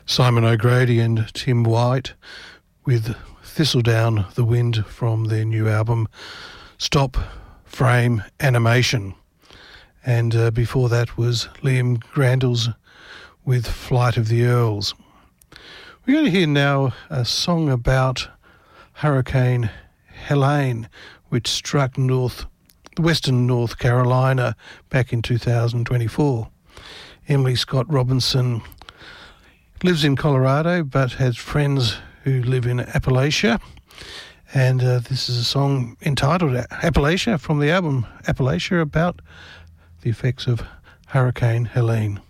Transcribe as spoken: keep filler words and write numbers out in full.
Simon O'Grady and Tim White with Thistledown the Wind from their new album Stop Frame Animation. And uh, before that was Liam Grandles with Flight of the Earls. We're going to hear now a song about Hurricane Helene, which struck north, western North Carolina back in two thousand twenty-four. Emily Scott Robinson lives in Colorado but has friends who live in Appalachia, and uh, this is a song entitled Appalachia from the album Appalachia about the effects of Hurricane Helene.